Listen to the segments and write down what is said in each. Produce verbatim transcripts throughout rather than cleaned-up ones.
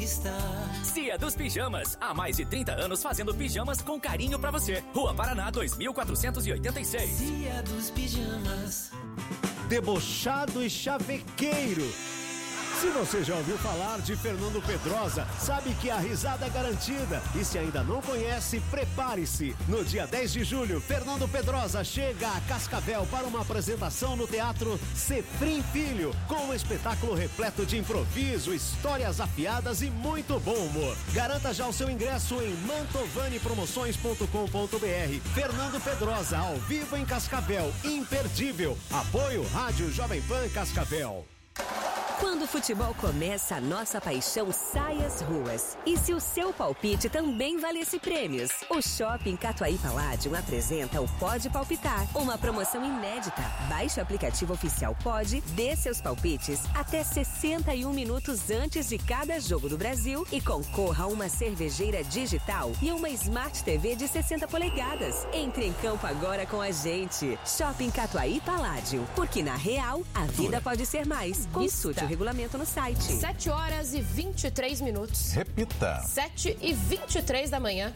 está. Cia dos Pijamas, há mais de trinta anos fazendo pijamas com carinho pra você. Rua Paraná, dois mil quatrocentos e oitenta e seis. Cia dos Pijamas. Debochado e chavequeiro. Se você já ouviu falar de Fernando Pedrosa, sabe que a risada é garantida. E se ainda não conhece, prepare-se. No dia dez de julho, Fernando Pedrosa chega a Cascavel para uma apresentação no Teatro Cefrim Filho, com um espetáculo repleto de improviso, histórias afiadas e muito bom humor. Garanta já o seu ingresso em mantovani promoções ponto com ponto br. Fernando Pedrosa, ao vivo em Cascavel, imperdível. Apoio Rádio Jovem Pan Cascavel. Quando o futebol começa, a nossa paixão sai às ruas. E se o seu palpite também valesse prêmios? O Shopping Catuaí Palladium apresenta o Pode Palpitar, uma promoção inédita. Baixe o aplicativo oficial Pode, dê seus palpites até sessenta e um minutos antes de cada jogo do Brasil e concorra a uma cervejeira digital e uma Smart T V de sessenta polegadas. Entre em campo agora com a gente. Shopping Catuaí Palladium, porque na real, a vida pode ser mais. Consulte o regulamento no site. sete horas e vinte e três minutos. Repita. sete e vinte e três da manhã.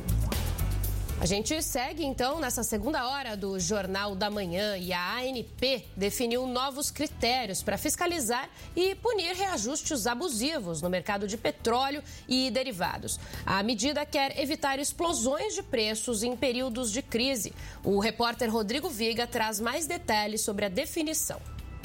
A gente segue, então, nessa segunda hora do Jornal da Manhã e a A N P definiu novos critérios para fiscalizar e punir reajustes abusivos no mercado de petróleo e derivados. A medida quer evitar explosões de preços em períodos de crise. O repórter Rodrigo Viga traz mais detalhes sobre a definição.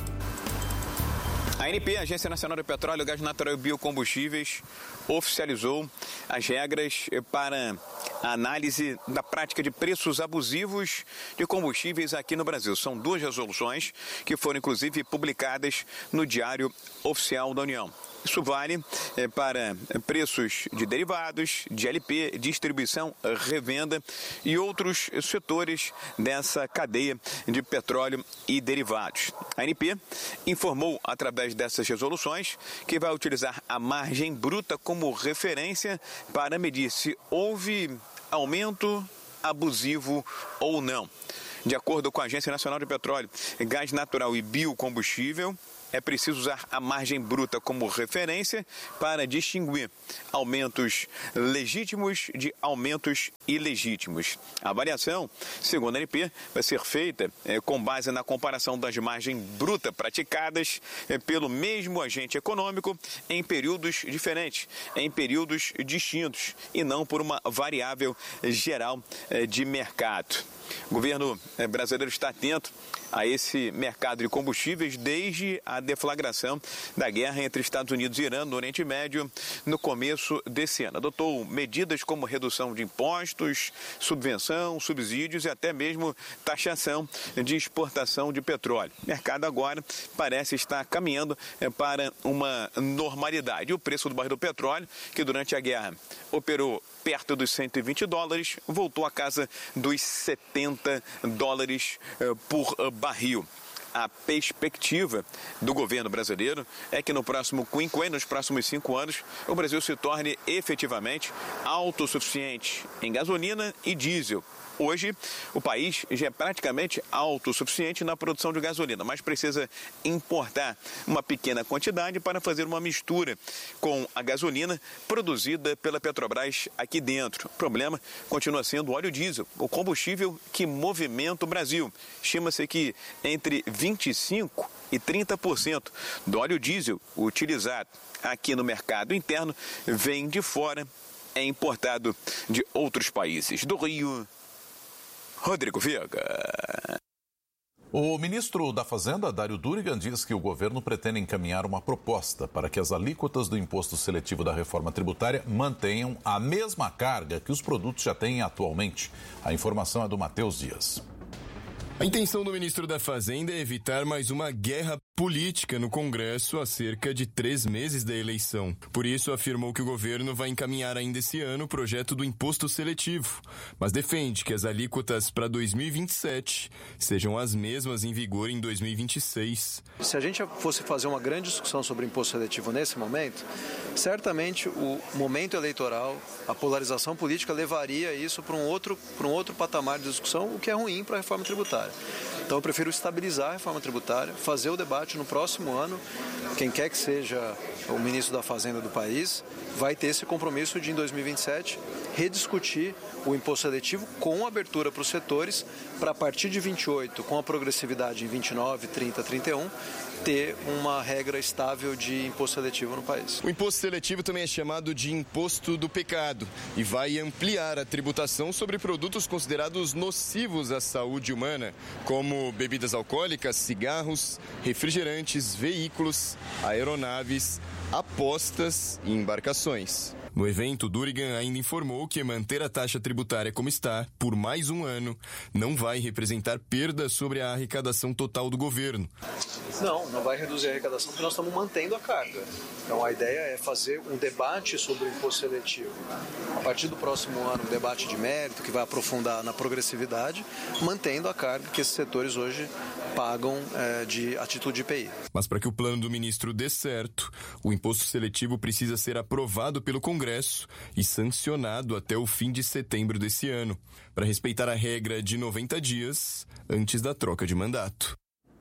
A A N P, Agência Nacional do Petróleo, Gás Natural e Biocombustíveis, oficializou as regras para a análise da prática de preços abusivos de combustíveis aqui no Brasil. São duas resoluções que foram, inclusive, publicadas no Diário Oficial da União. Isso vale é, para preços de derivados, de L P, distribuição, revenda e outros setores dessa cadeia de petróleo e derivados. A A N P informou, através dessas resoluções, que vai utilizar a margem bruta como referência para medir se houve aumento abusivo ou não. De acordo com a Agência Nacional de Petróleo, Gás Natural e Biocombustível, é preciso usar a margem bruta como referência para distinguir aumentos legítimos de aumentos ilegítimos. A avaliação, segundo a A N P, vai ser feita é, com base na comparação das margens brutas praticadas é, pelo mesmo agente econômico em períodos diferentes, em períodos distintos, e não por uma variável geral é, de mercado. O governo brasileiro está atento a esse mercado de combustíveis desde a deflagração da guerra entre Estados Unidos e Irã no Oriente Médio no começo desse ano. Adotou medidas como redução de impostos, subvenção, subsídios e até mesmo taxação de exportação de petróleo. O mercado agora parece estar caminhando para uma normalidade. O preço do barril do petróleo, que durante a guerra operou perto dos cento e vinte dólares, voltou à casa dos setenta dólares por barril. A perspectiva do governo brasileiro é que no próximo quinquênio, nos próximos cinco anos, o Brasil se torne efetivamente autossuficiente em gasolina e diesel. Hoje, o país já é praticamente autossuficiente na produção de gasolina, mas precisa importar uma pequena quantidade para fazer uma mistura com a gasolina produzida pela Petrobras aqui dentro. O problema continua sendo o óleo diesel, o combustível que movimenta o Brasil. Estima-se que entre vinte e cinco por cento e trinta por cento do óleo diesel utilizado aqui no mercado interno vem de fora, é importado de outros países. Do Rio, Rodrigo Viga. O ministro da Fazenda, Dário Durigan, diz que o governo pretende encaminhar uma proposta para que as alíquotas do imposto seletivo da reforma tributária mantenham a mesma carga que os produtos já têm atualmente. A informação é do Matheus Dias. A intenção do ministro da Fazenda é evitar mais uma guerra política no Congresso a cerca de três meses da eleição. Por isso, afirmou que o governo vai encaminhar ainda esse ano o projeto do imposto seletivo, mas defende que as alíquotas para dois mil e vinte e sete sejam as mesmas em vigor em dois mil e vinte e seis. Se a gente fosse fazer uma grande discussão sobre imposto seletivo nesse momento, certamente o momento eleitoral, a polarização política levaria isso para um outro, para um outro patamar de discussão, o que é ruim para a reforma tributária. Então eu prefiro estabilizar a reforma tributária, fazer o debate no próximo ano, quem quer que seja o ministro da Fazenda do país, vai ter esse compromisso de, em dois mil e vinte e sete, rediscutir o imposto seletivo com abertura para os setores, para a partir de vinte e oito, com a progressividade em vinte e nove, trinta, trinta e um, ter uma regra estável de imposto seletivo no país. O imposto seletivo também é chamado de imposto do pecado e vai ampliar a tributação sobre produtos considerados nocivos à saúde humana, como bebidas alcoólicas, cigarros, refrigerantes, veículos, aeronaves, apostas e embarcações. No evento, Durigan ainda informou que manter a taxa tributária como está, por mais um ano, não vai representar perda sobre a arrecadação total do governo. Não, não vai reduzir a arrecadação porque nós estamos mantendo a carga. Então a ideia é fazer um debate sobre o imposto seletivo. A partir do próximo ano, um debate de mérito que vai aprofundar na progressividade, mantendo a carga que esses setores hoje pagam é, de a título de I P I. Mas para que o plano do ministro dê certo, o imposto seletivo precisa ser aprovado pelo Congresso e sancionado até o fim de setembro desse ano, para respeitar a regra de noventa dias antes da troca de mandato.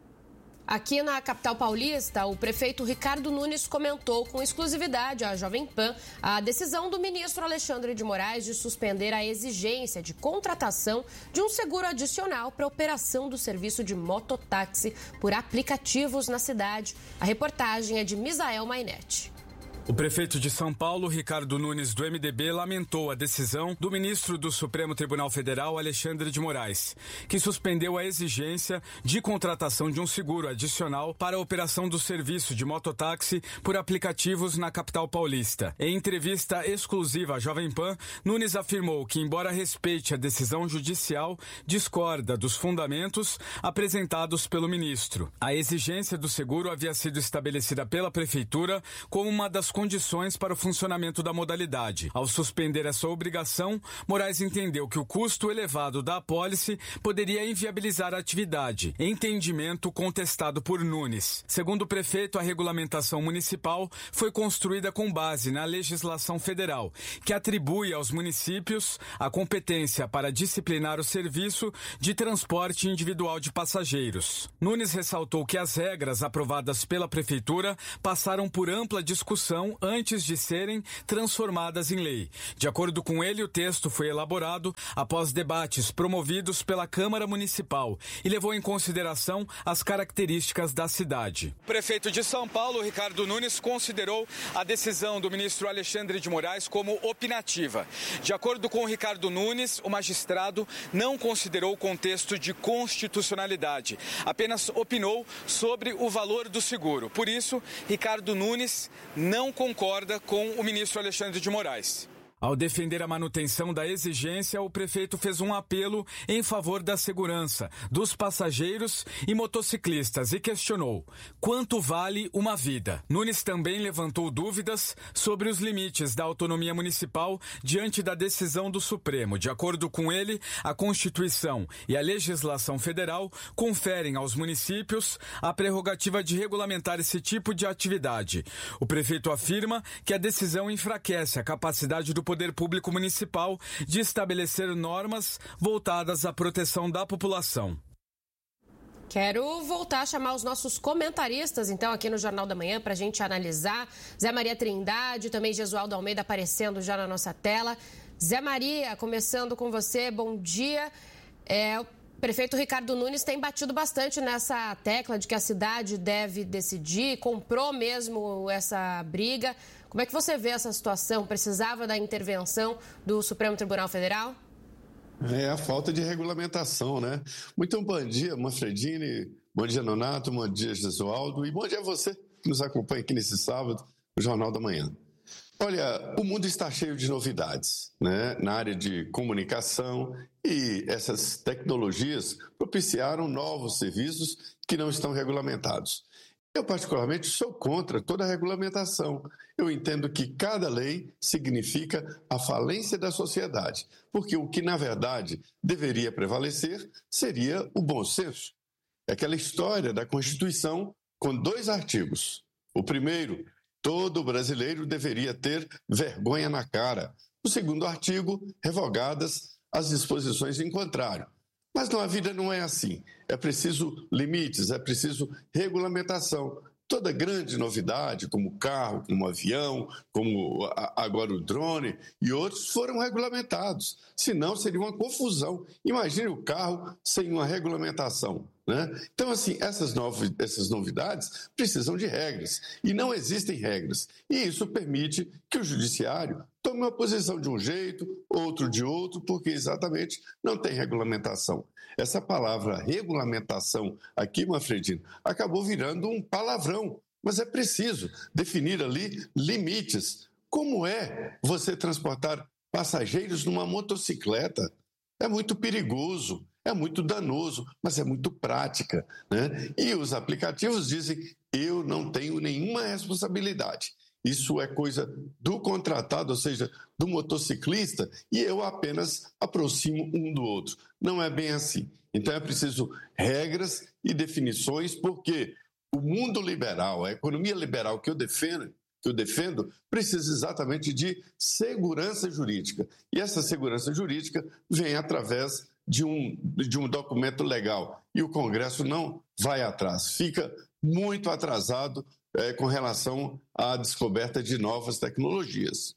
Aqui na capital paulista, o prefeito Ricardo Nunes comentou com exclusividade à Jovem Pan a decisão do ministro Alexandre de Moraes de suspender a exigência de contratação de um seguro adicional para a operação do serviço de mototáxi por aplicativos na cidade. A reportagem é de Misael Mainetti. O prefeito de São Paulo, Ricardo Nunes, do M D B, lamentou a decisão do ministro do Supremo Tribunal Federal, Alexandre de Moraes, que suspendeu a exigência de contratação de um seguro adicional para a operação do serviço de mototáxi por aplicativos na capital paulista. Em entrevista exclusiva à Jovem Pan, Nunes afirmou que, embora respeite a decisão judicial, discorda dos fundamentos apresentados pelo ministro. A exigência do seguro havia sido estabelecida pela prefeitura como uma das condições para o funcionamento da modalidade. Ao suspender essa obrigação, Moraes entendeu que o custo elevado da apólice poderia inviabilizar a atividade, entendimento contestado por Nunes. Segundo o prefeito, a regulamentação municipal foi construída com base na legislação federal, que atribui aos municípios a competência para disciplinar o serviço de transporte individual de passageiros. Nunes ressaltou que as regras aprovadas pela prefeitura passaram por ampla discussão antes de serem transformadas em lei. De acordo com ele, o texto foi elaborado após debates promovidos pela Câmara Municipal e levou em consideração as características da cidade. O prefeito de São Paulo, Ricardo Nunes, considerou a decisão do ministro Alexandre de Moraes como opinativa. De acordo com Ricardo Nunes, o magistrado não considerou o contexto de constitucionalidade, apenas opinou sobre o valor do seguro. Por isso, Ricardo Nunes não concorda com o ministro Alexandre de Moraes. Ao defender a manutenção da exigência, o prefeito fez um apelo em favor da segurança dos passageiros e motociclistas e questionou: quanto vale uma vida? Nunes também levantou dúvidas sobre os limites da autonomia municipal diante da decisão do Supremo. De acordo com ele, a Constituição e a legislação federal conferem aos municípios a prerrogativa de regulamentar esse tipo de atividade. O prefeito afirma que a decisão enfraquece a capacidade do Poder Público Municipal de estabelecer normas voltadas à proteção da população. Quero voltar a chamar os nossos comentaristas, então, aqui no Jornal da Manhã, para a gente analisar. Zé Maria Trindade, também Jesualdo Almeida aparecendo já na nossa tela. Zé Maria, começando com você, bom dia. É, o prefeito Ricardo Nunes tem batido bastante nessa tecla de que a cidade deve decidir, comprou mesmo essa briga. Como é que você vê essa situação? Precisava da intervenção do Supremo Tribunal Federal? É a falta de regulamentação, né? Muito bom dia, Manfredini, bom dia, Nonato, bom dia, Jesualdo, e bom dia a você que nos acompanha aqui nesse sábado, no Jornal da Manhã. Olha, o mundo está cheio de novidades, né? Na área de comunicação, e essas tecnologias propiciaram novos serviços que não estão regulamentados. Eu, particularmente, sou contra toda a regulamentação. Eu entendo que cada lei significa a falência da sociedade, porque o que, na verdade, deveria prevalecer seria o bom senso. É aquela história da Constituição com dois artigos. O primeiro, todo brasileiro deveria ter vergonha na cara. O segundo artigo, revogadas as disposições em contrário. Mas não, a vida não é assim. É preciso limites, é preciso regulamentação. toda grande novidade, como o carro, como o avião, como agora o drone e outros, foram regulamentados. Senão, seria uma confusão. Imagine o carro sem uma regulamentação, né? Então, assim, essas, novas, essas novidades precisam de regras. E não existem regras. E isso permite que o judiciário tome uma posição de um jeito, outro de outro, porque exatamente não tem regulamentação. Essa palavra regulamentação aqui, Manfredini, acabou virando um palavrão, mas é preciso definir ali limites. Como é você transportar passageiros numa motocicleta? É muito perigoso, é muito danoso, mas é muito prática, né? E os aplicativos dizem, eu não tenho nenhuma responsabilidade. Isso é coisa do contratado, ou seja, do motociclista, e eu apenas aproximo um do outro. Não é bem assim. Então é preciso regras e definições, porque o mundo liberal, a economia liberal que eu defendo, que eu defendo, precisa exatamente de segurança jurídica. E essa segurança jurídica vem através de um, de um documento legal. E o Congresso não vai atrás, fica muito atrasado é, com relação à descoberta de novas tecnologias.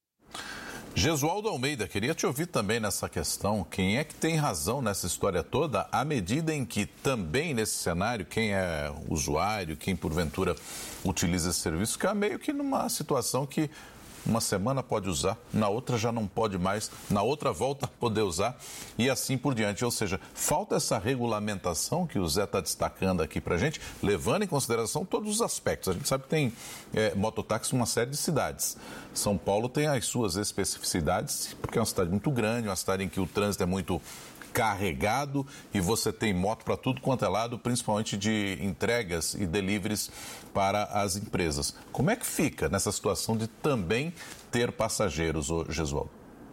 Gesualdo Almeida, queria te ouvir também nessa questão. Quem é que tem razão nessa história toda, à medida em que também nesse cenário, quem é usuário, quem porventura utiliza esse serviço, fica meio que numa situação que uma semana pode usar, na outra já não pode mais, na outra volta a poder usar e assim por diante. Ou seja, falta essa regulamentação que o Zé está destacando aqui para a gente, levando em consideração todos os aspectos. A gente sabe que tem é, mototáxi em uma série de cidades. São Paulo tem as suas especificidades, porque é uma cidade muito grande, uma cidade em que o trânsito é muito carregado e você tem moto para tudo quanto é lado, principalmente de entregas e deliveries para as empresas. Como é que fica nessa situação de também ter passageiros, ô Gesualdo?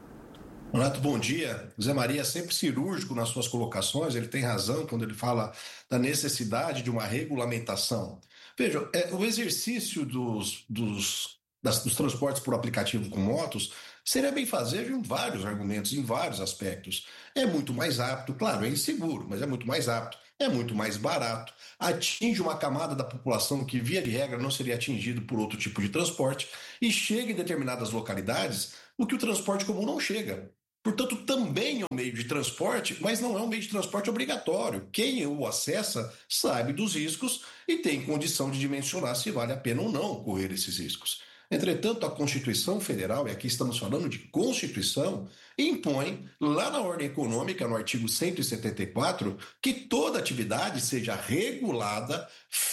Renato, bom dia. Zé Maria é sempre cirúrgico nas suas colocações, ele tem razão quando ele fala da necessidade de uma regulamentação. Veja, é, o exercício dos, dos, das, dos transportes por aplicativo com motos seria bem fazer em vários argumentos, em vários aspectos. É muito mais rápido, claro, é inseguro, mas é muito mais rápido, é muito mais barato, atinge uma camada da população que, via de regra, não seria atingido por outro tipo de transporte e chega em determinadas localidades o que o transporte comum não chega. Portanto, também é um meio de transporte, mas não é um meio de transporte obrigatório. Quem o acessa sabe dos riscos e tem condição de dimensionar se vale a pena ou não correr esses riscos. Entretanto, a Constituição Federal, e aqui estamos falando de Constituição, impõe, lá na ordem econômica, no artigo cento e setenta e quatro, que toda atividade seja regulada,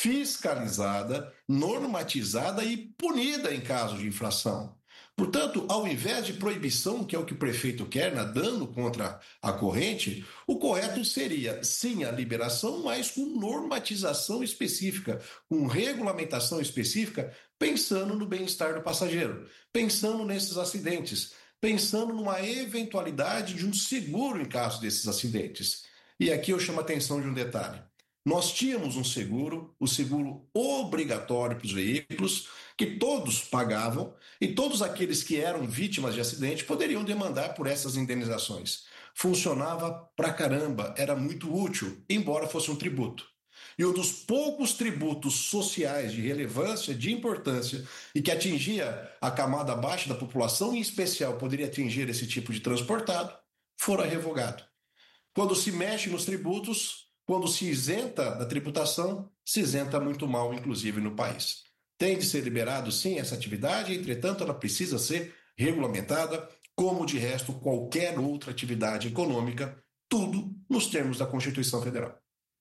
fiscalizada, normatizada e punida em caso de infração. Portanto, ao invés de proibição, que é o que o prefeito quer, nadando contra a corrente, o correto seria, sim, a liberação, mas com normatização específica, com regulamentação específica, pensando no bem-estar do passageiro, pensando nesses acidentes, pensando numa eventualidade de um seguro em caso desses acidentes. E aqui eu chamo a atenção de um detalhe. Nós tínhamos um seguro, o seguro obrigatório para os veículos, que todos pagavam e todos aqueles que eram vítimas de acidente poderiam demandar por essas indenizações. Funcionava pra caramba, era muito útil, embora fosse um tributo. E um dos poucos tributos sociais de relevância, de importância, e que atingia a camada baixa da população, em especial poderia atingir esse tipo de transportado, fora revogado. Quando se mexe nos tributos, quando se isenta da tributação, se isenta muito mal, inclusive no país. Tem de ser liberado, sim, essa atividade, entretanto, ela precisa ser regulamentada, como, de resto, qualquer outra atividade econômica, tudo nos termos da Constituição Federal.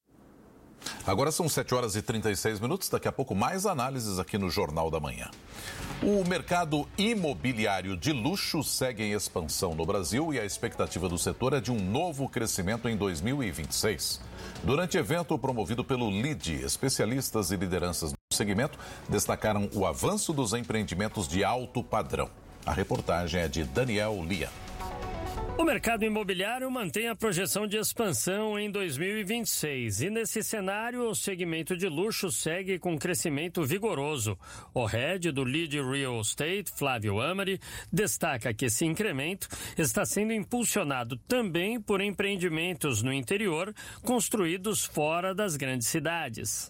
Agora são sete horas e trinta e seis minutos, daqui a pouco mais análises aqui no Jornal da Manhã. O mercado imobiliário de luxo segue em expansão no Brasil e a expectativa do setor é de um novo crescimento em dois mil e vinte e seis. Durante evento promovido pelo L I D, especialistas e lideranças do segmento destacaram o avanço dos empreendimentos de alto padrão. A reportagem é de Daniel Lia. O mercado imobiliário mantém a projeção de expansão em dois mil e vinte e seis e nesse cenário o segmento de luxo segue com crescimento vigoroso. O head do L I D Real Estate, Flávio Amari, destaca que esse incremento está sendo impulsionado também por empreendimentos no interior construídos fora das grandes cidades.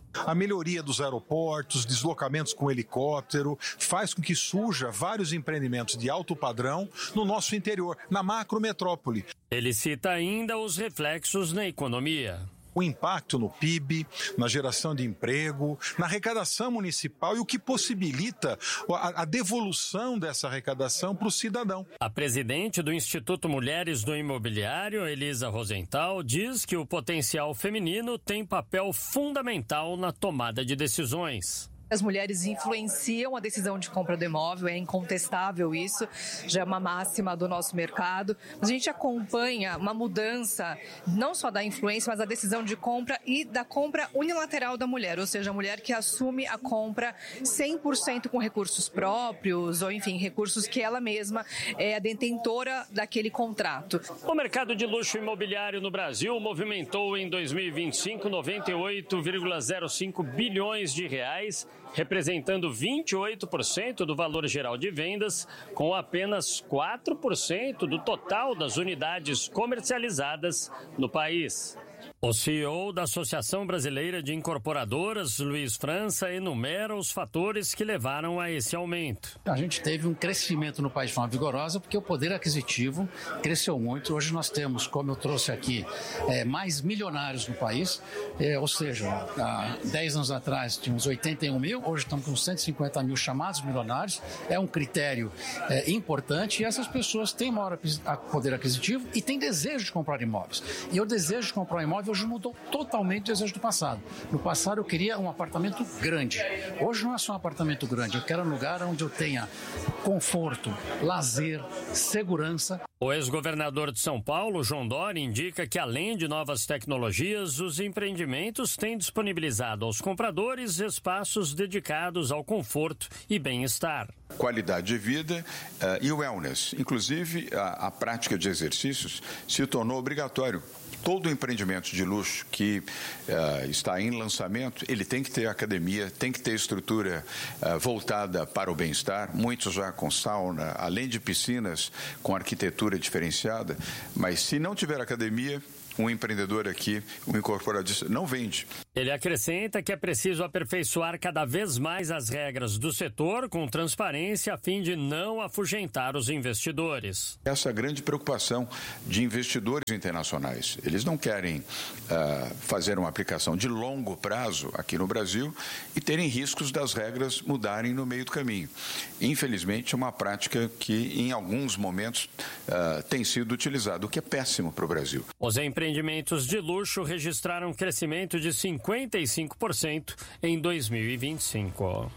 A melhoria dos aeroportos, deslocamentos com helicóptero, faz com que surja vários empreendimentos de alto padrão no nosso interior, na macrometrópole. Ele cita ainda os reflexos na economia. O impacto no P I B, na geração de emprego, na arrecadação municipal e o que possibilita a, a devolução dessa arrecadação para o cidadão. A presidente do Instituto Mulheres do Imobiliário, Elisa Rosenthal, diz que o potencial feminino tem papel fundamental na tomada de decisões. As mulheres influenciam a decisão de compra do imóvel, é incontestável isso, já é uma máxima do nosso mercado. Mas a gente acompanha uma mudança não só da influência, mas da decisão de compra e da compra unilateral da mulher, ou seja, a mulher que assume a compra cem por cento com recursos próprios, ou enfim, recursos que ela mesma é a detentora daquele contrato. O mercado de luxo imobiliário no Brasil movimentou em dois mil e vinte e cinco noventa e oito vírgula zero cinco bilhões de reais, representando vinte e oito por cento do valor geral de vendas, com apenas quatro por cento do total das unidades comercializadas no país. O C E O da Associação Brasileira de Incorporadoras, Luiz França, enumera os fatores que levaram a esse aumento. A gente teve um crescimento no país de forma vigorosa porque o poder aquisitivo cresceu muito. Hoje nós temos, como eu trouxe aqui, é, mais milionários no país, é, ou seja, há dez anos atrás tínhamos oitenta e um mil, hoje estamos com cento e cinquenta mil chamados milionários. É um critério é, importante e essas pessoas têm maior poder aquisitivo e têm desejo de comprar imóveis. E o desejo de comprar imóvel hoje mudou totalmente o desejo do passado. No passado eu queria um apartamento grande. Hoje não é só um apartamento grande, eu quero um lugar onde eu tenha conforto, lazer, segurança. O ex-governador de São Paulo, João Dória, indica que além de novas tecnologias, os empreendimentos têm disponibilizado aos compradores espaços dedicados ao conforto e bem-estar. Qualidade de vida uh, e wellness. Inclusive, a, a prática de exercícios se tornou obrigatório. Todo empreendimento de luxo que uh, está em lançamento, ele tem que ter academia, tem que ter estrutura uh, voltada para o bem-estar, muitos já com sauna, além de piscinas com arquitetura diferenciada, mas se não tiver academia, um empreendedor aqui, um incorporadista, não vende. Ele acrescenta que é preciso aperfeiçoar cada vez mais as regras do setor com transparência a fim de não afugentar os investidores. Essa grande preocupação de investidores internacionais. Eles não querem uh, fazer uma aplicação de longo prazo aqui no Brasil e terem riscos das regras mudarem no meio do caminho. Infelizmente, é uma prática que em alguns momentos uh, tem sido utilizada, o que é péssimo para o Brasil. Os empreendimentos de luxo registraram crescimento de cinquenta e cinco por cento em dois mil e vinte e cinco.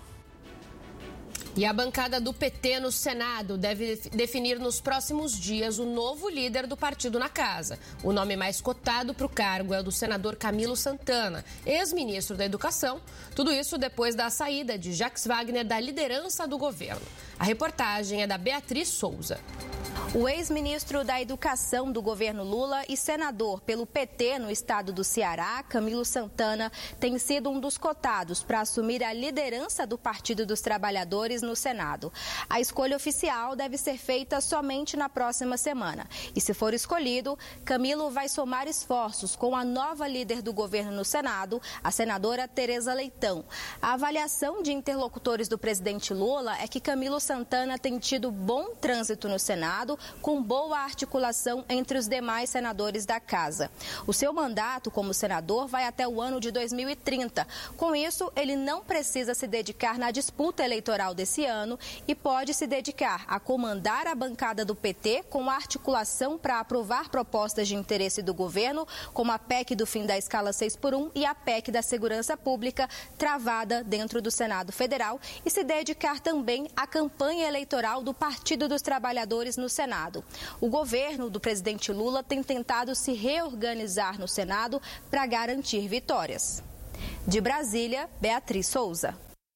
E a bancada do P T no Senado deve definir nos próximos dias o novo líder do partido na casa. O nome mais cotado para o cargo é o do senador Camilo Santana, ex-ministro da Educação. Tudo isso depois da saída de Jacques Wagner da liderança do governo. A reportagem é da Beatriz Souza. O ex-ministro da Educação do governo Lula e senador pelo P T no estado do Ceará, Camilo Santana, tem sido um dos cotados para assumir a liderança do Partido dos Trabalhadores no Senado. A escolha oficial deve ser feita somente na próxima semana. E se for escolhido, Camilo vai somar esforços com a nova líder do governo no Senado, a senadora Tereza Leitão. A avaliação de interlocutores do presidente Lula é que Camilo Santana tem tido bom trânsito no Senado, com boa articulação entre os demais senadores da casa. O seu mandato como senador vai até o ano de dois mil e trinta. Com isso, ele não precisa se dedicar na disputa eleitoral desse ano e pode se dedicar a comandar a bancada do P T com articulação para aprovar propostas de interesse do governo, como a P E C do fim da escala seis por um e a P E C da segurança pública, travada dentro do Senado Federal, e se dedicar também à campanha eleitoral do Partido dos Trabalhadores no Senado. O governo do presidente Lula tem tentado se reorganizar no Senado para garantir vitórias. De Brasília, Beatriz Souza.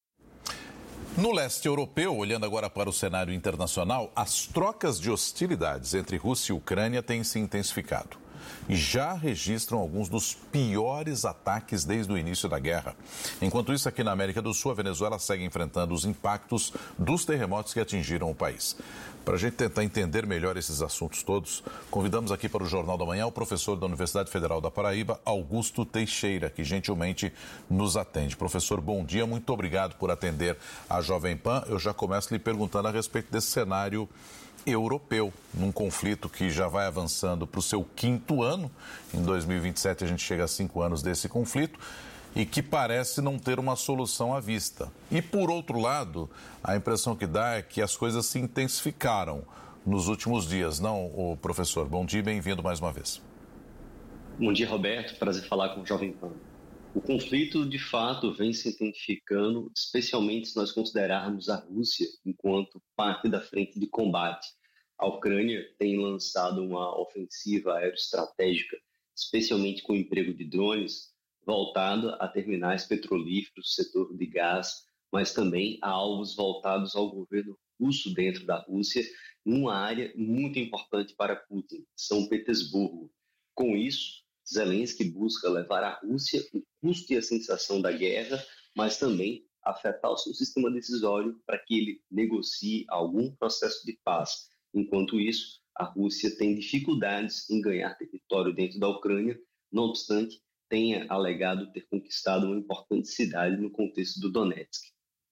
No leste europeu, olhando agora para o cenário internacional, as trocas de hostilidades entre Rússia e Ucrânia têm se intensificado. e já registram alguns dos piores ataques desde o início da guerra. Enquanto isso, aqui na América do Sul, a Venezuela segue enfrentando os impactos dos terremotos que atingiram o país. Para a gente tentar entender melhor esses assuntos todos, convidamos aqui para o Jornal da Manhã o professor da Universidade Federal da Paraíba, Augusto Teixeira, que gentilmente nos atende. Professor, bom dia, muito obrigado por atender a Jovem Pan. Eu já começo lhe perguntando a respeito desse cenário europeu, num conflito que já vai avançando para o seu quinto ano. Em dois mil e vinte e sete a gente chega a cinco anos desse conflito e que parece não ter uma solução à vista. E, por outro lado, a impressão que dá é que as coisas se intensificaram nos últimos dias. Não, o professor? Bom dia e bem-vindo mais uma vez. Bom dia, Roberto. Prazer falar com o Jovem Pan. O conflito, de fato, vem se intensificando, especialmente se nós considerarmos a Rússia enquanto parte da frente de combate. A Ucrânia tem lançado uma ofensiva aeroestratégica, especialmente com o emprego de drones, voltado a terminais petrolíferos, setor de gás, mas também a alvos voltados ao governo russo dentro da Rússia, numa área muito importante para Putin, São Petersburgo. Com isso, Zelensky busca levar à Rússia o custo e a sensação da guerra, mas também afetar o seu sistema decisório para que ele negocie algum processo de paz. Enquanto isso, a Rússia tem dificuldades em ganhar território dentro da Ucrânia, não obstante, tenha alegado ter conquistado uma importante cidade no contexto do Donetsk.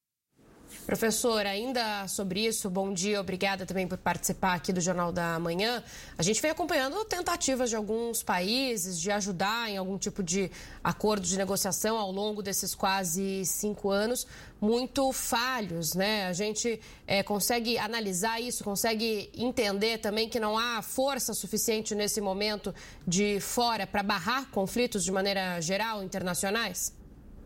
Professor, ainda sobre isso, bom dia, obrigada também por participar aqui do Jornal da Manhã. A gente vem acompanhando tentativas de alguns países de ajudar em algum tipo de acordo de negociação ao longo desses quase cinco anos, muito falhos, né? A gente é, consegue analisar isso, consegue entender também que não há força suficiente nesse momento de fora para barrar conflitos de maneira geral, internacionais?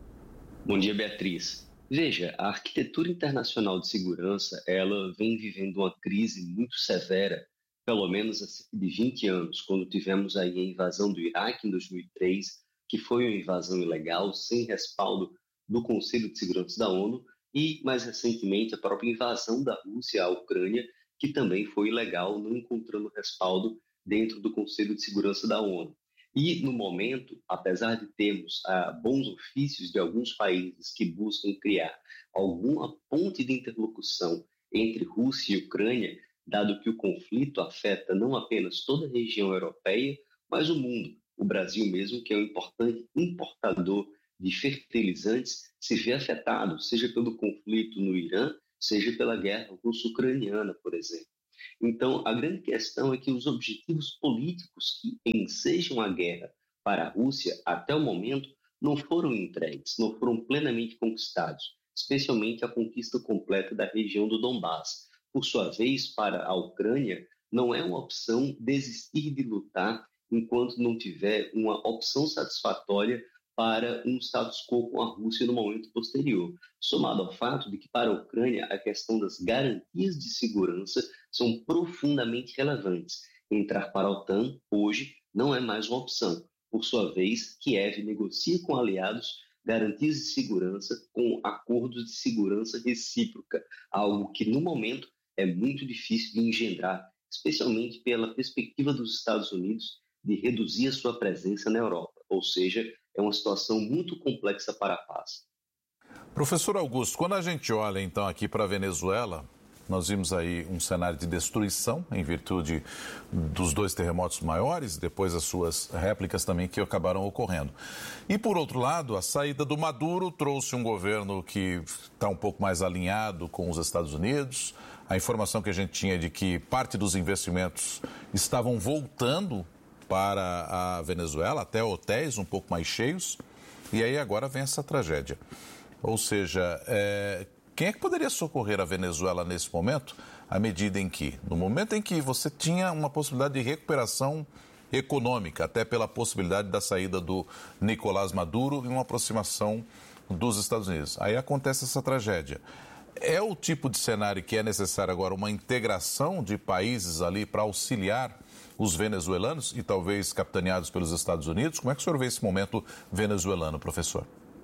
Bom dia, Beatriz. Veja, a arquitetura internacional de segurança, ela vem vivendo uma crise muito severa, pelo menos há cerca de vinte anos, quando tivemos aí a invasão do Iraque em dois mil e três, que foi uma invasão ilegal, sem respaldo do Conselho de Segurança da ONU, e, mais recentemente, a própria invasão da Rússia à Ucrânia, que também foi ilegal, não encontrando respaldo dentro do Conselho de Segurança da ONU. E, no momento, apesar de termos ah, bons ofícios de alguns países que buscam criar alguma ponte de interlocução entre Rússia e Ucrânia, dado que o conflito afeta não apenas toda a região europeia, mas o mundo. O Brasil mesmo, que é um importante importador de fertilizantes, se vê afetado, seja pelo conflito no Irã, seja pela guerra russo-ucraniana, por exemplo. Então, a grande questão é que os objetivos políticos que ensejam a guerra para a Rússia, até o momento, não foram entregues, não foram plenamente conquistados, especialmente a conquista completa da região do Donbás. Por sua vez, para a Ucrânia, não é uma opção desistir de lutar enquanto não tiver uma opção satisfatória para um status quo com a Rússia no momento posterior, somado ao fato de que para a Ucrânia a questão das garantias de segurança são profundamente relevantes. Entrar para a OTAN hoje não é mais uma opção. Por sua vez, Kiev negocia com aliados garantias de segurança com acordos de segurança recíproca, algo que no momento é muito difícil de engendrar, especialmente pela perspectiva dos Estados Unidos de reduzir a sua presença na Europa, ou seja, é uma situação muito complexa para a paz. Professor Augusto, quando a gente olha então aqui para a Venezuela, nós vimos aí um cenário de destruição em virtude dos dois terremotos maiores, depois as suas réplicas também que acabaram ocorrendo. E por outro lado, a saída do Maduro trouxe um governo que está um pouco mais alinhado com os Estados Unidos. A informação que a gente tinha de que parte dos investimentos estavam voltando para a Venezuela, até hotéis um pouco mais cheios, e aí agora vem essa tragédia. Ou seja, é, quem é que poderia socorrer a Venezuela nesse momento, à medida em que, no momento em que você tinha uma possibilidade de recuperação econômica, até pela possibilidade da saída do Nicolás Maduro e uma aproximação dos Estados Unidos. Aí acontece essa tragédia. É o tipo de cenário que é necessário agora uma integração de países ali para auxiliar os venezuelanos e talvez capitaneados pelos Estados Unidos? Como é que o senhor vê esse momento venezuelano, professor?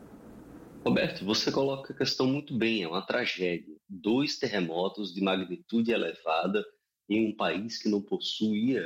Roberto, você coloca a questão muito bem, é uma tragédia. Dois terremotos de magnitude elevada em um país que não possuía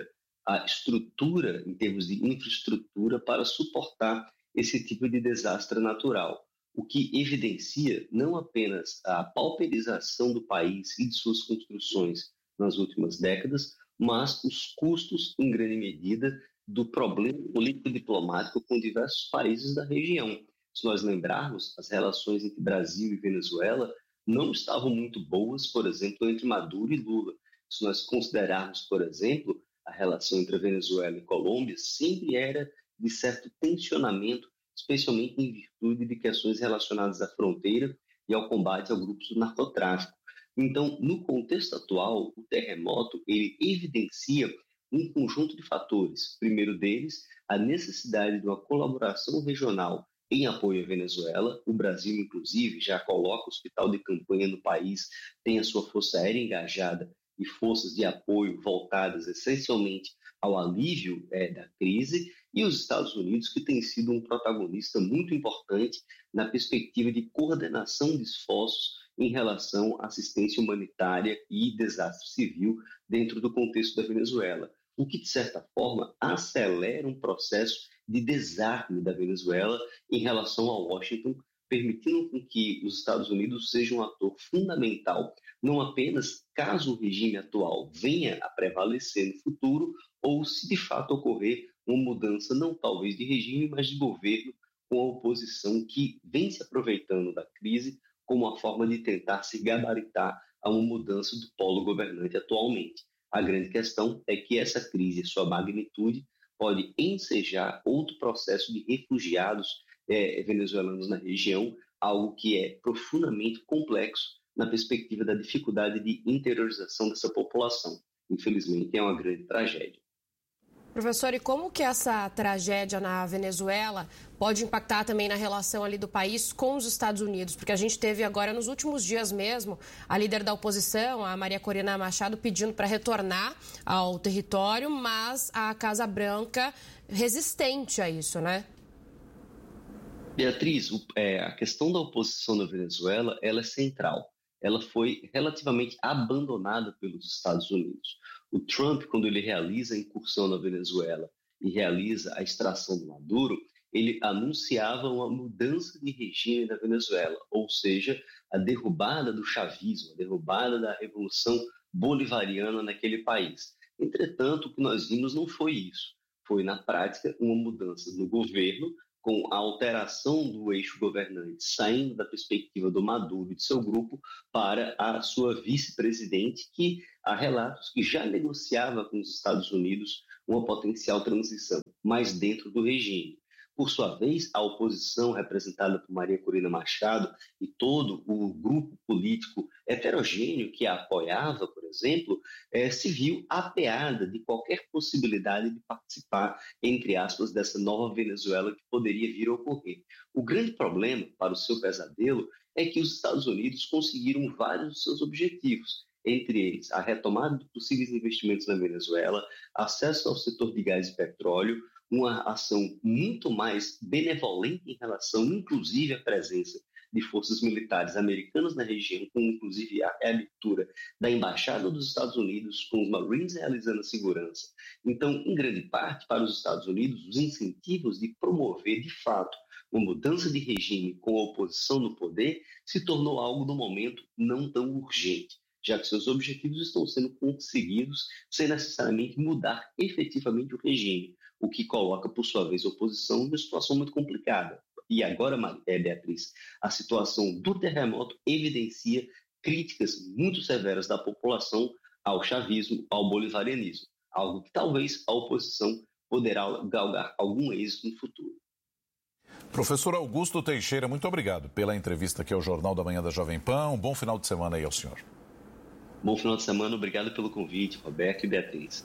a estrutura, em termos de infraestrutura, para suportar esse tipo de desastre natural, o que evidencia não apenas a pauperização do país e de suas construções nas últimas décadas, mas os custos, em grande medida, do problema político-diplomático com diversos países da região. Se nós lembrarmos, as relações entre Brasil e Venezuela não estavam muito boas, por exemplo, entre Maduro e Lula. Se nós considerarmos, por exemplo, a relação entre a Venezuela e Colômbia, sempre era de certo tensionamento, especialmente em virtude de questões relacionadas à fronteira e ao combate ao grupo do narcotráfico. Então, no contexto atual, o terremoto ele evidencia um conjunto de fatores. Primeiro deles, a necessidade de uma colaboração regional em apoio à Venezuela. O Brasil, inclusive, já coloca o hospital de campanha no país, tem a sua força aérea engajada e forças de apoio voltadas essencialmente ao alívio é, da crise, e os Estados Unidos, que tem sido um protagonista muito importante na perspectiva de coordenação de esforços em relação à assistência humanitária e desastre civil dentro do contexto da Venezuela, o que, de certa forma, acelera um processo de desarme da Venezuela em relação a Washington, permitindo com que os Estados Unidos sejam um ator fundamental, não apenas caso o regime atual venha a prevalecer no futuro, ou se de fato ocorrer uma mudança não talvez de regime, mas de governo, com a oposição que vem se aproveitando da crise como uma forma de tentar se gabaritar a uma mudança do polo governante atualmente. A grande questão é que essa crise, sua magnitude, pode ensejar outro processo de refugiados é, venezuelanos na região, algo que é profundamente complexo na perspectiva da dificuldade de interiorização dessa população. Infelizmente, é uma grande tragédia. Professor, e como que essa tragédia na Venezuela pode impactar também na relação ali do país com os Estados Unidos? Porque a gente teve agora, nos últimos dias mesmo, a líder da oposição, a Maria Corina Machado, pedindo para retornar ao território, mas a Casa Branca resistente a isso, né? Beatriz, é, a questão da oposição na Venezuela, ela é central. Ela foi relativamente abandonada pelos Estados Unidos. O Trump, quando ele realiza a incursão na Venezuela e realiza a extração do Maduro, ele anunciava uma mudança de regime na Venezuela, ou seja, a derrubada do chavismo, a derrubada da revolução bolivariana naquele país. Entretanto, o que nós vimos não foi isso. Foi, na prática, uma mudança no governo, com a alteração do eixo governante, saindo da perspectiva do Maduro e de seu grupo para a sua vice-presidente, que há relatos que já negociava com os Estados Unidos uma potencial transição, mas dentro do regime. Por sua vez, a oposição, representada por Maria Corina Machado e todo o grupo político heterogêneo que a apoiava, por exemplo, eh, se viu apeada de qualquer possibilidade de participar, entre aspas, dessa nova Venezuela que poderia vir a ocorrer. O grande problema para o seu pesadelo é que os Estados Unidos conseguiram vários dos seus objetivos, entre eles a retomada de possíveis investimentos na Venezuela, acesso ao setor de gás e petróleo, uma ação muito mais benevolente em relação, inclusive, à presença de forças militares americanas na região, com, inclusive, a reabertura da Embaixada dos Estados Unidos, com os Marines realizando a segurança. Então, em grande parte, para os Estados Unidos, os incentivos de promover, de fato, uma mudança de regime com a oposição no poder se tornou algo, no momento, não tão urgente, já que seus objetivos estão sendo conseguidos sem necessariamente mudar efetivamente o regime, o que coloca, por sua vez, a oposição numa situação muito complicada. E agora, Beatriz, a situação do terremoto evidencia críticas muito severas da população ao chavismo, ao bolivarianismo, algo que talvez a oposição poderá galgar algum êxito no futuro. Professor Augusto Teixeira, muito obrigado pela entrevista aqui ao Jornal da Manhã da Jovem Pan. Um bom final de semana aí ao senhor. Bom final de semana, obrigado pelo convite, Roberto e Beatriz.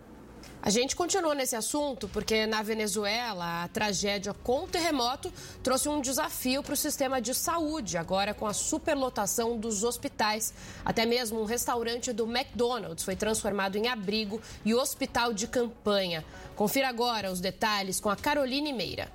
A gente continua nesse assunto porque na Venezuela a tragédia com o terremoto trouxe um desafio para o sistema de saúde, agora com a superlotação dos hospitais. Até mesmo um restaurante do McDonald's foi transformado em abrigo e hospital de campanha. Confira agora os detalhes com a Caroline Meira.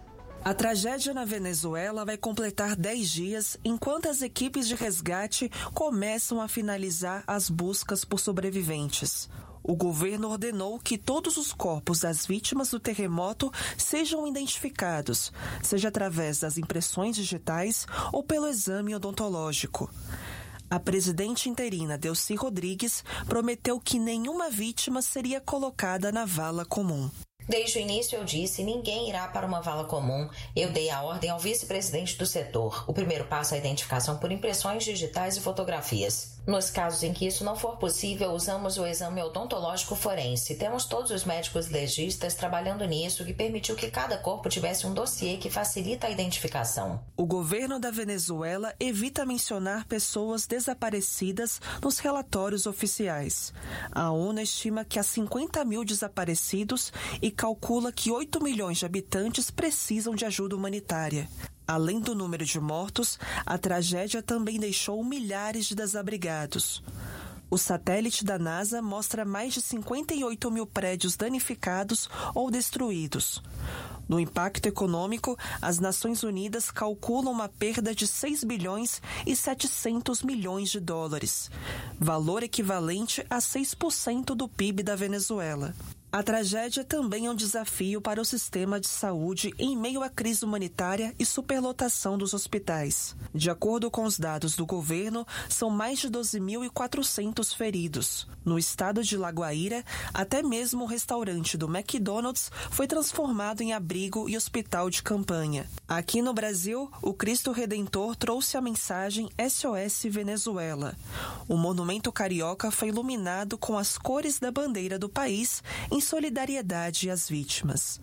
A tragédia na Venezuela vai completar dez dias enquanto as equipes de resgate começam a finalizar as buscas por sobreviventes. O governo ordenou que todos os corpos das vítimas do terremoto sejam identificados, seja através das impressões digitais ou pelo exame odontológico. A presidente interina Delcy Rodrigues prometeu que nenhuma vítima seria colocada na vala comum. Desde o início eu disse, ninguém irá para uma vala comum. Eu dei a ordem ao vice-presidente do setor. O primeiro passo é a identificação por impressões digitais e fotografias. Nos casos em que isso não for possível, usamos o exame odontológico forense. Temos todos os médicos legistas trabalhando nisso, que permitiu que cada corpo tivesse um dossiê que facilita a identificação. O governo da Venezuela evita mencionar pessoas desaparecidas nos relatórios oficiais. A ONU estima que há cinquenta mil desaparecidos e calcula que oito milhões de habitantes precisam de ajuda humanitária. Além do número de mortos, a tragédia também deixou milhares de desabrigados. O satélite da NASA mostra mais de cinquenta e oito mil prédios danificados ou destruídos. No impacto econômico, as Nações Unidas calculam uma perda de seis bilhões e setecentos milhões de dólares, valor equivalente a seis por cento do P I B da Venezuela. A tragédia também é um desafio para o sistema de saúde em meio à crise humanitária e superlotação dos hospitais. De acordo com os dados do governo, são mais de doze mil e quatrocentos feridos. No estado de La Guaira, até mesmo o restaurante do McDonald's foi transformado em abrigo e hospital de campanha. Aqui no Brasil, o Cristo Redentor trouxe a mensagem S O S Venezuela. O monumento carioca foi iluminado com as cores da bandeira do país em solidariedade às vítimas.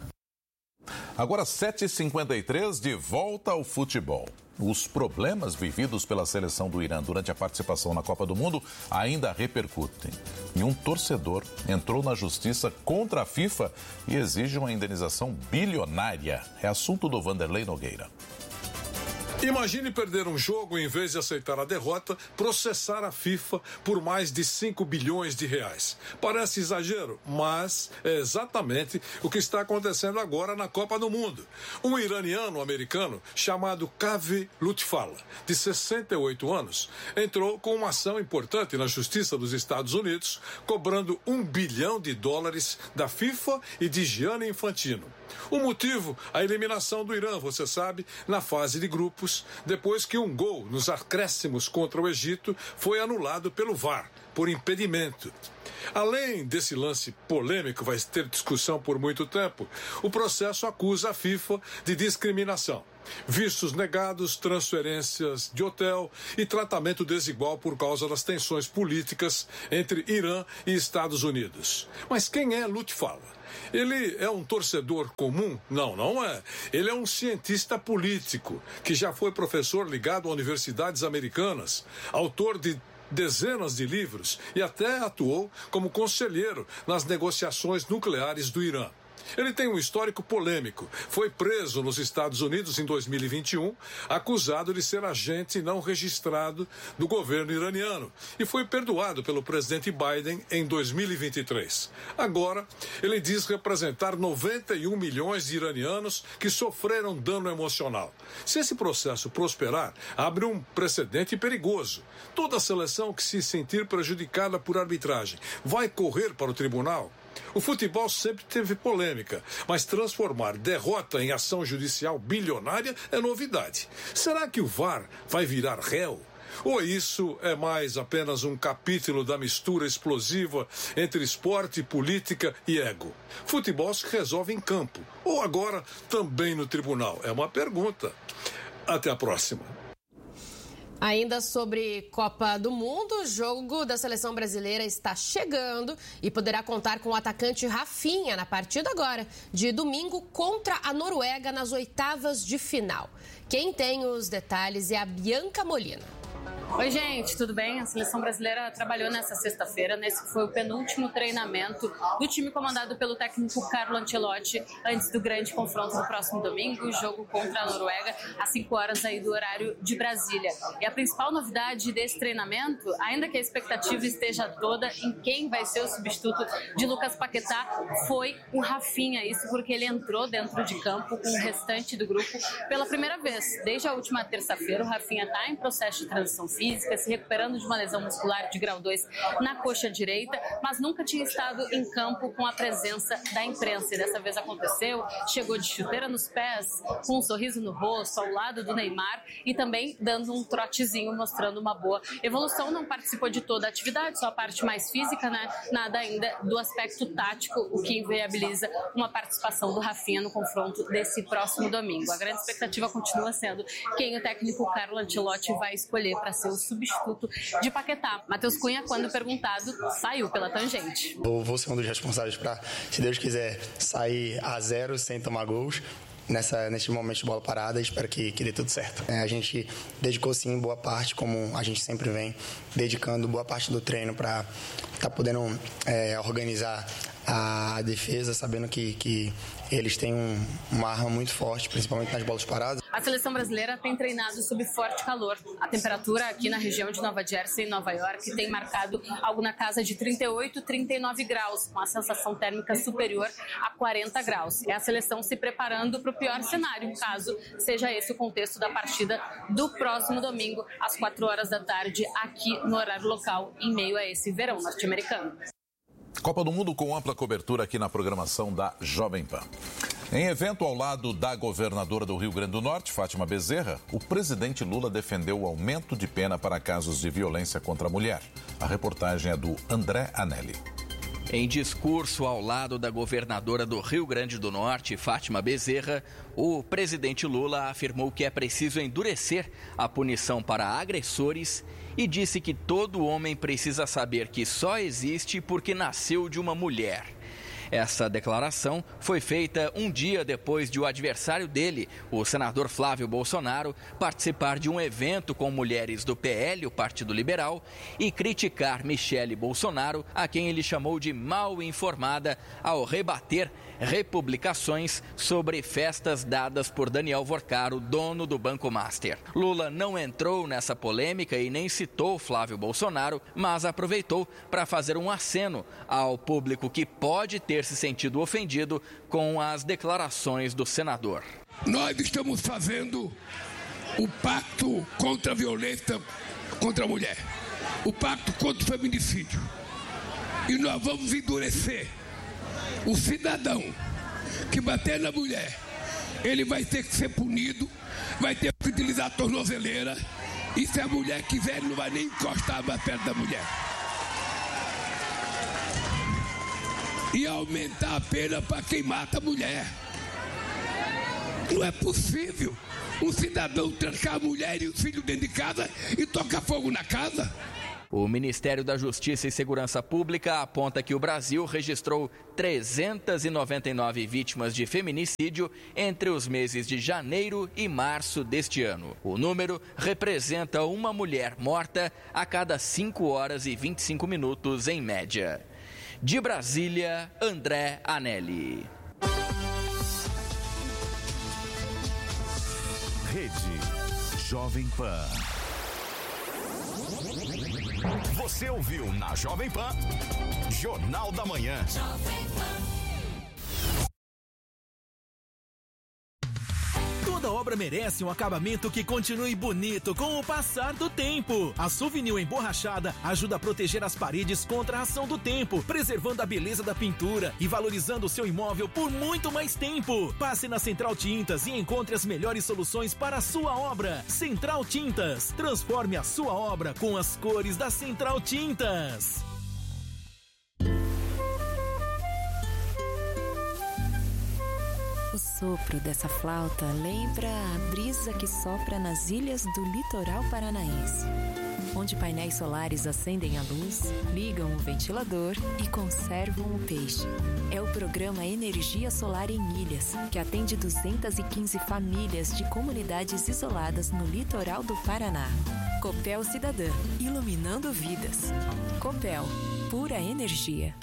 Agora sete e cinquenta e três, de volta ao futebol. Os problemas vividos pela seleção do Irã durante a participação na Copa do Mundo ainda repercutem. E um torcedor entrou na justiça contra a FIFA e exige uma indenização bilionária. É assunto do Vanderlei Nogueira. Imagine perder um jogo e, em vez de aceitar a derrota, processar a FIFA por mais de cinco bilhões de reais. Parece exagero, mas é exatamente o que está acontecendo agora na Copa do Mundo. Um iraniano-americano chamado Kavi Lutfallah, de sessenta e oito anos, entrou com uma ação importante na Justiça dos Estados Unidos, cobrando um bilhão de dólares da FIFA e de Gianni Infantino. O motivo? A eliminação do Irã, você sabe, na fase de grupos, depois que um gol nos acréscimos contra o Egito foi anulado pelo V A R, por impedimento. Além desse lance polêmico, vai ter discussão por muito tempo, o processo acusa a FIFA de discriminação. Vistos negados, transferências de hotel e tratamento desigual por causa das tensões políticas entre Irã e Estados Unidos. Mas quem é Lutfallah? Ele é um torcedor comum? Não, não é. Ele é um cientista político, que já foi professor ligado a universidades americanas, autor de dezenas de livros e até atuou como conselheiro nas negociações nucleares do Irã. Ele tem um histórico polêmico. Foi preso nos Estados Unidos em dois mil e vinte e um, acusado de ser agente não registrado do governo iraniano, e foi perdoado pelo presidente Biden em dois mil e vinte e três. Agora, ele diz representar noventa e um milhões de iranianos que sofreram dano emocional. Se esse processo prosperar, abre um precedente perigoso. Toda seleção que se sentir prejudicada por arbitragem vai correr para o tribunal? O futebol sempre teve polêmica, mas transformar derrota em ação judicial bilionária é novidade. Será que o V A R vai virar réu? Ou isso é mais apenas um capítulo da mistura explosiva entre esporte, política e ego? Futebol se resolve em campo, ou agora também no tribunal? É uma pergunta. Até a próxima. Ainda sobre Copa do Mundo, o jogo da seleção brasileira está chegando e poderá contar com o atacante Rafinha na partida agora, de domingo, contra a Noruega nas oitavas de final. Quem tem os detalhes é a Bianca Molina. Oi, gente, tudo bem? A seleção brasileira trabalhou nessa sexta-feira, nesse que foi o penúltimo treinamento do time comandado pelo técnico Carlo Ancelotti, antes do grande confronto no próximo domingo, o jogo contra a Noruega, às cinco horas aí do horário de Brasília. E a principal novidade desse treinamento, ainda que a expectativa esteja toda em quem vai ser o substituto de Lucas Paquetá, foi o Rafinha, isso porque ele entrou dentro de campo com o restante do grupo pela primeira vez. Desde a última terça-feira, o Rafinha está em processo de transição física, se recuperando de uma lesão muscular de grau dois na coxa direita, mas nunca tinha estado em campo com a presença da imprensa. E dessa vez aconteceu, chegou de chuteira nos pés, com um sorriso no rosto, ao lado do Neymar e também dando um trotezinho, mostrando uma boa evolução. Não participou de toda a atividade, só a parte mais física, né? Nada ainda do aspecto tático, o que inviabiliza uma participação do Rafinha no confronto desse próximo domingo. A grande expectativa continua sendo quem o técnico Carlo Ancelotti vai escolher para ser o substituto de Paquetá. Matheus Cunha, quando perguntado, saiu pela tangente. Eu vou ser um dos responsáveis para, se Deus quiser, sair a zero sem tomar gols nessa, neste momento de bola parada. Espero que, que dê tudo certo. É, a gente dedicou sim boa parte, como a gente sempre vem, dedicando boa parte do treino para estar tá podendo é, organizar a defesa, sabendo que, que eles têm um, uma arma muito forte, principalmente nas bolas paradas. A seleção brasileira tem treinado sob forte calor. A temperatura aqui na região de Nova Jersey, em Nova York, tem marcado algo na casa de trinta e oito, trinta e nove graus, com a sensação térmica superior a quarenta graus. É a seleção se preparando para o pior cenário, caso seja esse o contexto da partida do próximo domingo, às quatro horas da tarde, aqui no horário local, em meio a esse verão norte-americano. Copa do Mundo com ampla cobertura aqui na programação da Jovem Pan. Em evento ao lado da governadora do Rio Grande do Norte, Fátima Bezerra, o presidente Lula defendeu o aumento de pena para casos de violência contra a mulher. A reportagem é do André Anelli. Em discurso ao lado da governadora do Rio Grande do Norte, Fátima Bezerra, o presidente Lula afirmou que é preciso endurecer a punição para agressores e disse que todo homem precisa saber que só existe porque nasceu de uma mulher. Essa declaração foi feita um dia depois de o adversário dele, o senador Flávio Bolsonaro, participar de um evento com mulheres do P L, o Partido Liberal, e criticar Michele Bolsonaro, a quem ele chamou de mal informada, ao rebater republicações sobre festas dadas por Daniel Vorcaro, dono do Banco Master. Lula não entrou nessa polêmica e nem citou Flávio Bolsonaro, mas aproveitou para fazer um aceno ao público que pode ter se sentido ofendido com as declarações do senador. Nós estamos fazendo o pacto contra a violência contra a mulher, o pacto contra o feminicídio. E nós vamos endurecer. O cidadão que bater na mulher, ele vai ter que ser punido, vai ter que utilizar a tornozeleira, e se a mulher quiser, ele não vai nem encostar mais perto da mulher. E aumentar a pena para quem mata a mulher. Não é possível um cidadão trancar a mulher e o filho dentro de casa e tocar fogo na casa. O Ministério da Justiça e Segurança Pública aponta que o Brasil registrou trezentas e noventa e nove vítimas de feminicídio entre os meses de janeiro e março deste ano. O número representa uma mulher morta a cada cinco horas e vinte e cinco minutos em média. De Brasília, André Anelli. Rede Jovem Pan. Você ouviu na Jovem Pan, Jornal da Manhã. Toda obra merece um acabamento que continue bonito com o passar do tempo. A Souvenir emborrachada ajuda a proteger as paredes contra a ação do tempo, preservando a beleza da pintura e valorizando o seu imóvel por muito mais tempo. Passe na Central Tintas e encontre as melhores soluções para a sua obra. Central Tintas, transforme a sua obra com as cores da Central Tintas. O sopro dessa flauta lembra a brisa que sopra nas ilhas do litoral paranaense, onde painéis solares acendem a luz, ligam o ventilador e conservam o peixe. É o programa Energia Solar em Ilhas, que atende duzentas e quinze famílias de comunidades isoladas no litoral do Paraná. Copel Cidadã, iluminando vidas. Copel, pura energia.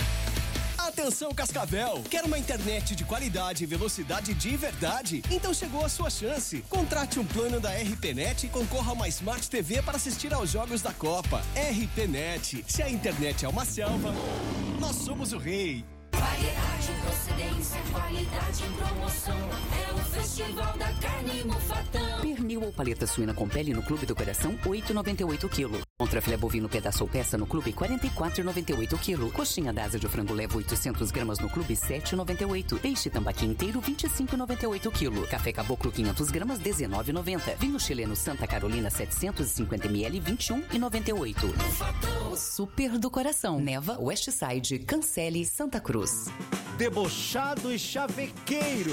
Atenção Cascavel, quer uma internet de qualidade e velocidade de verdade? Então chegou a sua chance. Contrate um plano da R P Net e concorra a uma Smart T V para assistir aos jogos da Copa. R P Net, se a internet é uma selva, nós somos o rei. Variedade em procedência, qualidade em promoção. É o Festival da Carne Mufatão. Pernil ou paleta suína com pele no Clube do Coração, oito reais e noventa e oito centavos. Contra filé bovino pedaço ou peça no Clube, quarenta e quatro reais e noventa e oito centavos. Coxinha da asa de frango leva oitocentas gramas no Clube, sete reais e noventa e oito centavos. Peixe tambaqui inteiro, vinte e cinco reais e noventa e oito centavos. Café Caboclo quinhentas gramas, dezenove reais e noventa centavos. Vinho chileno Santa Carolina setecentos e cinquenta mililitros, vinte e um reais e noventa e oito centavos. O Super do Coração. Neva, Westside, Cancele, Santa Cruz. Debochado e chavequeiro.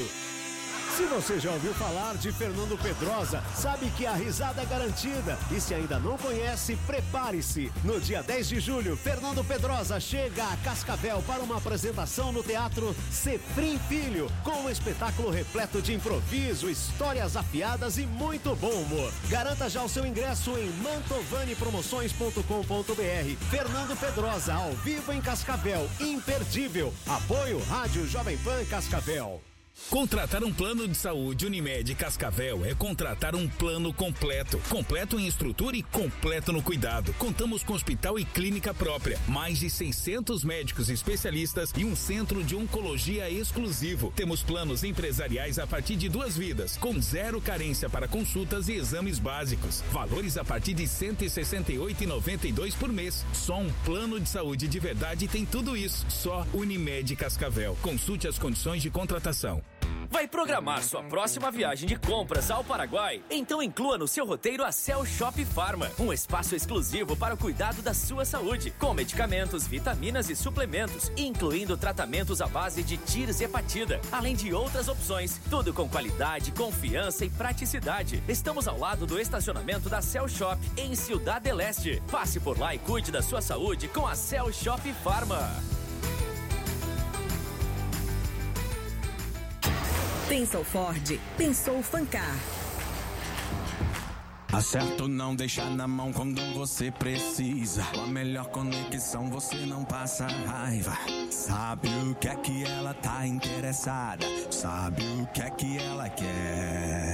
Se você já ouviu falar de Fernando Pedrosa, sabe que a risada é garantida. E se ainda não conhece, prepare-se. No dia dez de julho, Fernando Pedrosa chega a Cascavel para uma apresentação no Teatro Cefrim Filho, com um espetáculo repleto de improviso, histórias afiadas e muito bom humor. Garanta já o seu ingresso em mantovani promoções ponto com ponto br. Fernando Pedrosa, ao vivo em Cascavel, imperdível. Apoio Rádio Jovem Pan Cascavel. Contratar um plano de saúde Unimed Cascavel é contratar um plano completo. Completo em estrutura e completo no cuidado. Contamos com hospital e clínica própria, mais de seiscentos médicos especialistas e um centro de oncologia exclusivo. Temos planos empresariais a partir de duas vidas, com zero carência para consultas e exames básicos. Valores a partir de cento e sessenta e oito reais e noventa e dois centavos por mês. Só um plano de saúde de verdade tem tudo isso. Só Unimed Cascavel. Consulte as condições de contratação. Vai programar sua próxima viagem de compras ao Paraguai? Então inclua no seu roteiro a Cell Shop Pharma, um espaço exclusivo para o cuidado da sua saúde, com medicamentos, vitaminas e suplementos, incluindo tratamentos à base de tirzepatida, além de outras opções, tudo com qualidade, confiança e praticidade. Estamos ao lado do estacionamento da Cell Shop, em Ciudad del Este. Passe por lá e cuide da sua saúde com a Cell Shop Pharma. Pensou Ford, pensou Fancar. Acerto não deixar na mão quando você precisa. Com a melhor conexão você não passa raiva. Sabe o que é que ela tá interessada, sabe o que é que ela quer.